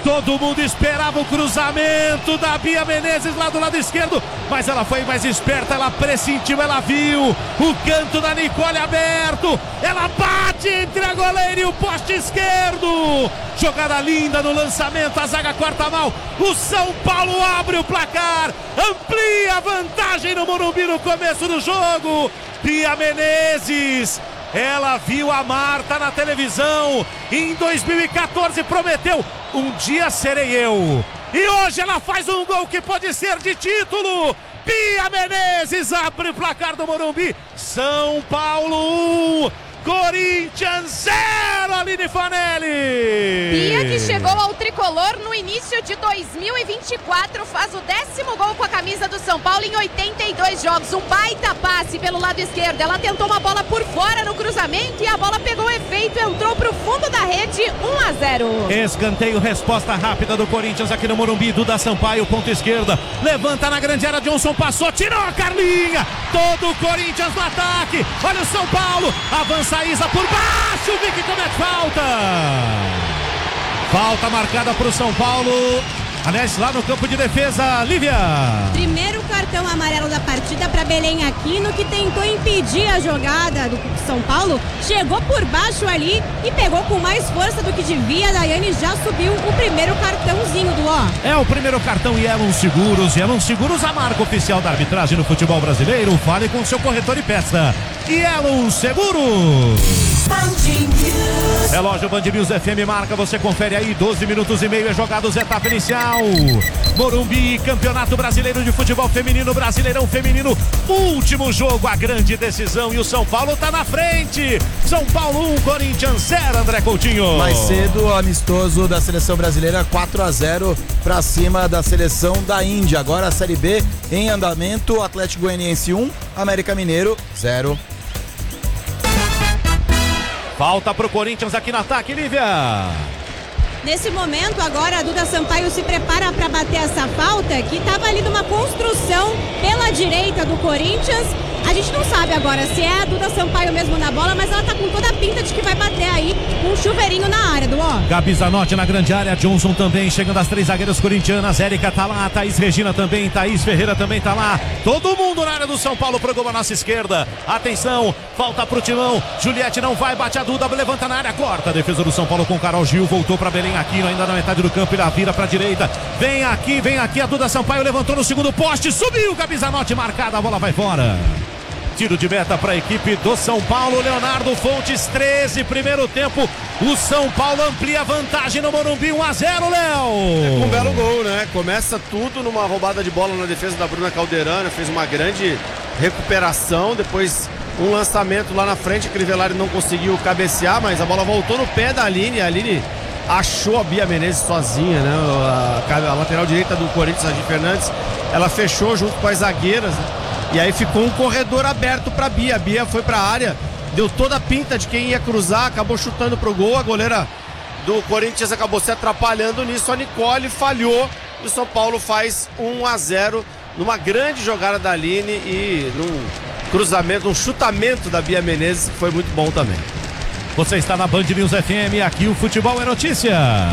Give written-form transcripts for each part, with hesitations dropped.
Todo mundo esperava o cruzamento da Bia Menezes lá do lado esquerdo, mas ela foi mais esperta, ela pressentiu, ela viu o canto da Nicole aberto, ela bate entre a goleira e o poste esquerdo. Jogada linda no lançamento, a zaga corta mal, o São Paulo abre o placar, amplia a vantagem no Morumbi no começo do jogo. Bia Menezes, ela viu a Marta na televisão, em 2014 prometeu: um dia serei eu. E hoje ela faz um gol que pode ser de título. Bia Menezes abre o placar do Morumbi. São Paulo 1, Corinthians 0, Aline Fanelli. Bia, que chegou ao tricolor no início de 2024, faz o 10º gol com a camisa do São Paulo em 82 jogos. Um baita passe pelo lado esquerdo. Ela tentou uma bola por fora no cruzamento e a bola pegou efeito, entrou pro fundo da rede, 1-0. Escanteio, resposta rápida do Corinthians aqui no Morumbi. Duda Sampaio, ponta esquerda, levanta na grande área, Johnson passou, tirou a Carlinha. Todo o Corinthians no ataque. Olha o São Paulo, avança a Isa por baixo, Vicky comete falta. Falta marcada para o São Paulo. Aliás, lá no campo de defesa, Lívia. Primeiro cartão amarelo da partida para Belém Aquino, que tentou impedir a jogada do São Paulo. Chegou por baixo ali e pegou com mais força do que devia. A Daiane já subiu o primeiro cartãozinho do ó. É o primeiro cartão Yellow Seguros. Yellow Seguros, a marca oficial da arbitragem no futebol brasileiro. Fale com seu corretor e peça Yellow Seguros. Relógio Band News FM marca, você confere aí, 12 minutos e meio é jogados, etapa inicial. Morumbi, Campeonato Brasileiro de Futebol Feminino, Brasileirão Feminino, último jogo, a grande decisão, e o São Paulo tá na frente. São Paulo 1, Corinthians 0, André Coutinho. Mais cedo, amistoso da seleção brasileira, 4-0 pra cima da seleção da Índia. Agora a Série B em andamento, Atlético Goianiense 1, América Mineiro 0. Falta pro Corinthians aqui no ataque, Lívia. Nesse momento, agora a Duda Sampaio se prepara para bater essa falta, que estava ali numa construção pela direita do Corinthians. A gente não sabe agora se é a Duda Sampaio mesmo na bola, mas ela tá com toda a pinta de que vai bater aí um chuveirinho na área do ó. Gabi Zanotti na grande área, Johnson também, chegando as 3 zagueiras corintianas, Érica tá lá, Thaís Regina também, Thaís Ferreira também tá lá, todo mundo na área do São Paulo pro gol à nossa esquerda. Atenção, falta pro Timão, Juliette não vai, bate a Duda, levanta na área, corta a defesa do São Paulo com Carol Gil, voltou pra Belém Aquino, ainda na metade do campo, ele vira pra direita, vem aqui, a Duda Sampaio levantou no segundo poste, subiu, Gabi Zanotti marcada, a bola vai fora. Tiro de meta para a equipe do São Paulo, Leonardo Fontes, 13, primeiro tempo, o São Paulo amplia a vantagem no Morumbi, 1-0, Léo. Um belo gol, né? Começa tudo numa roubada de bola na defesa da Bruna Calderano, fez uma grande recuperação, depois um lançamento lá na frente, Crivellari não conseguiu cabecear, mas a bola voltou no pé da Aline, a Aline achou a Bia Menezes sozinha, né? A lateral direita do Corinthians, a Gi Fernandes, ela fechou junto com as zagueiras, né? E aí ficou um corredor aberto para Bia. A Bia foi para a área, deu toda a pinta de quem ia cruzar, acabou chutando pro gol. A goleira do Corinthians acabou se atrapalhando nisso. A Nicole falhou e o São Paulo faz 1-0 numa grande jogada da Aline e num cruzamento, um chutamento da Bia Menezes, que foi muito bom também. Você está na Band News FM, aqui o futebol é notícia.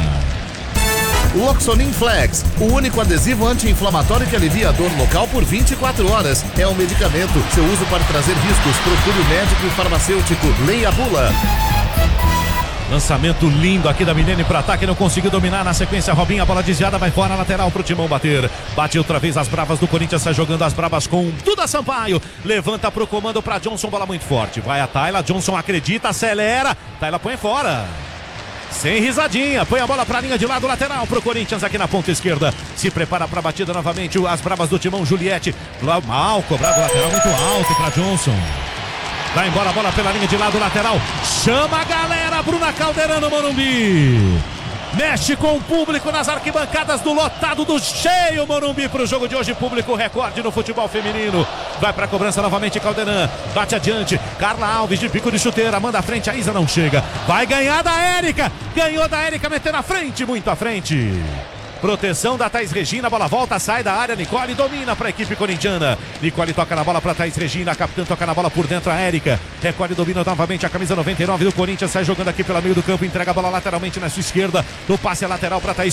Loxonin Flex, o único adesivo anti-inflamatório que alivia a dor local por 24 horas. É um medicamento. Seu uso pode trazer riscos. Procure o médico e farmacêutico. Leia a bula. Lançamento lindo aqui da Milene para ataque, não conseguiu dominar na sequência. Robinha, a bola desviada, vai fora, lateral pro Timão bater. Bate outra vez as bravas do Corinthians, sai jogando as bravas com Duda Sampaio. Levanta pro comando para Johnson, bola muito forte. Vai a Tayla, Johnson acredita, acelera. Tayla põe fora. Sem risadinha, põe a bola pra linha de lado, lateral pro Corinthians aqui na ponta esquerda. Se prepara pra batida novamente, as bravas do Timão, Juliette. Mal cobrado, lateral muito alto pra Johnson. Vai embora a bola pela linha de lado, lateral. Chama a galera, Bruna Calderano, Morumbi. Mexe com o público nas arquibancadas do lotado, do cheio Morumbi para o jogo de hoje. Público recorde no futebol feminino. Vai para a cobrança novamente Calderan. Bate adiante. Carla Alves de bico de chuteira. Manda à frente. A Isa não chega. Vai ganhar da Érica. Ganhou da Érica, metendo à frente, muito à frente. Proteção da Thaís Regina, a bola volta, sai da área, Nicole domina para a equipe corintiana. Nicole toca na bola para Thaís Regina, a capitã toca na bola por dentro, a Érica. Nicole domina novamente a camisa 99 do Corinthians, sai jogando aqui pelo meio do campo, entrega a bola lateralmente na sua esquerda. No passe lateral para Thaís.